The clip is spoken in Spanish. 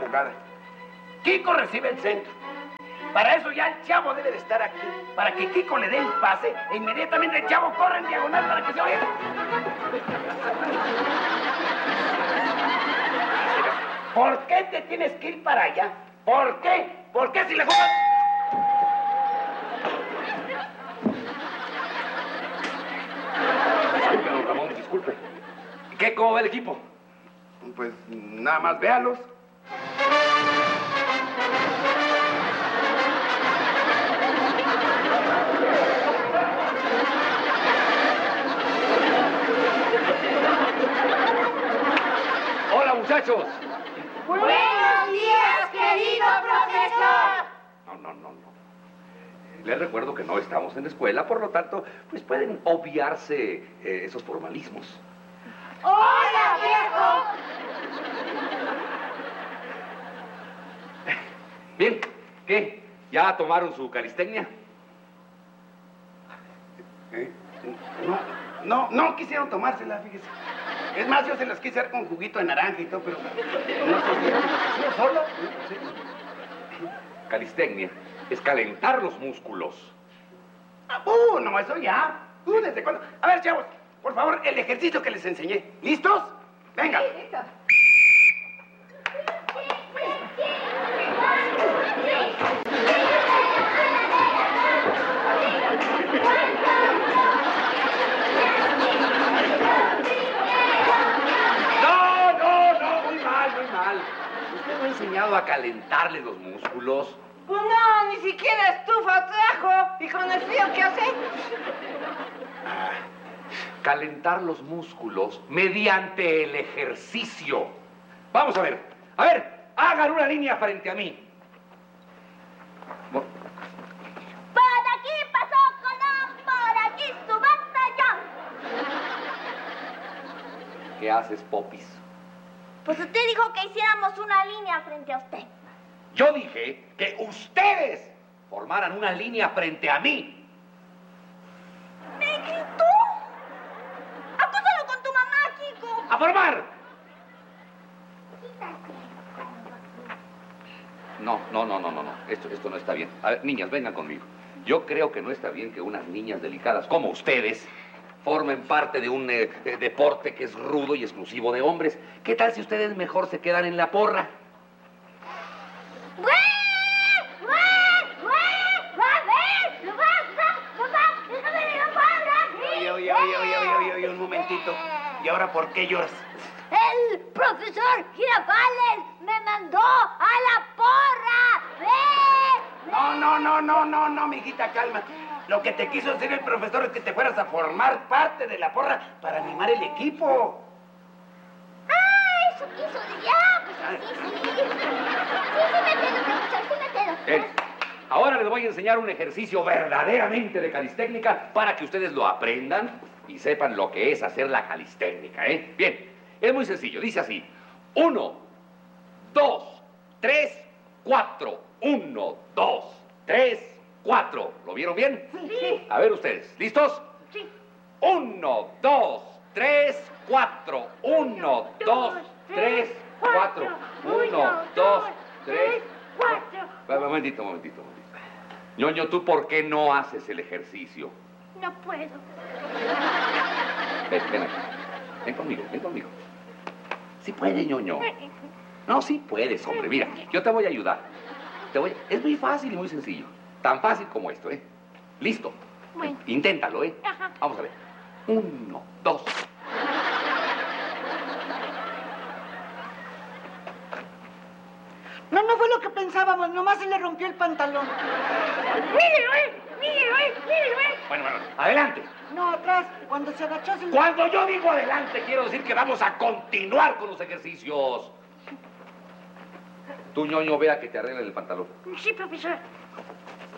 jugada. Kiko recibe el centro. Para eso ya el chavo debe de estar aquí, para que Kiko le dé el pase e inmediatamente el chavo corre en diagonal para que se vaya. ¿Por qué te tienes que ir para allá? ¿Por qué? ¿Por qué si le juegas? Disculpe, don Ramón, disculpe. ¿Qué? ¿Cómo va el equipo? Pues nada más véalos. Hola, muchachos. ¡Buenos días, querido profesor! No. Les recuerdo que no estamos en la escuela, por lo tanto, pues pueden obviarse esos formalismos. ¡Hola, viejo! Bien, ¿qué? ¿Ya tomaron su calistenia? No quisieron tomársela, fíjese. Es más, yo se las quise dar con juguito de naranja y todo, pero no sé si yo solo. Sí. Calistenia es calentar los músculos. No, eso ya. ¿Desde cuándo? A ver, chavos, por favor, el ejercicio que les enseñé. ¿Listos? Venga. Sí, listo. No, muy mal. ¿Usted no ha enseñado a calentarle los músculos? Pues no, ni siquiera estufa trajo. ¿Y con el frío que hace? Calentar los músculos mediante el ejercicio. Vamos a ver, hagan una línea frente a mí. Por aquí pasó Colón, por aquí su batallón. ¿Qué haces, Popis? Pues usted dijo que hiciéramos una línea frente a usted. Yo dije que ustedes formaran una línea frente a mí. ¡Me gritó! ¡Acúsalo con tu mamá, Kiko! ¡A formar! No. Esto no está bien. A ver, niñas, vengan conmigo. Yo creo que no está bien que unas niñas delicadas como ustedes formen parte de un deporte que es rudo y exclusivo de hombres. ¿Qué tal si ustedes mejor se quedan en la porra? Oye, un momentito. ¿Y ahora por qué lloras? El profesor Girafales me mandó a la porra. No, mijita, calma. Lo que te quiso decir el profesor es que te fueras a formar parte de la porra para animar el equipo. Ah, eso quiso ya. Pues sí. Sí, me quedo, profesor, sí me quedo. Bien. Ahora les voy a enseñar un ejercicio verdaderamente de calistécnica para que ustedes lo aprendan y sepan lo que es hacer la calistécnica, ¿eh? Bien, es muy sencillo, dice así. 1, 2, 3, 4. 1, 2, 3, 4. ¿Lo vieron bien? Sí. A ver ustedes, ¿listos? Sí. 1, 2, 3, 4. 1, 2, 3, 4. 1, 2, 3, 4. Un momentito. Ñoño, ¿tú por qué no haces el ejercicio? No puedo. Ven aquí. Ven conmigo. Sí puede, Ñoño. No, sí puedes, hombre. Mira, yo te voy a ayudar. Es muy fácil y muy sencillo. Tan fácil como esto, ¿eh? ¿Listo? Bueno. Inténtalo, ¿eh? Ajá. Vamos a ver. 1, 2. No fue lo que pensábamos, nomás se le rompió el pantalón. ¡Mírelo, Bueno, adelante. No, atrás, cuando se agachó se le... Cuando yo digo adelante, quiero decir que vamos a continuar con los ejercicios. Tú, Ñoño, vea que te arreglen el pantalón. Sí, profesor.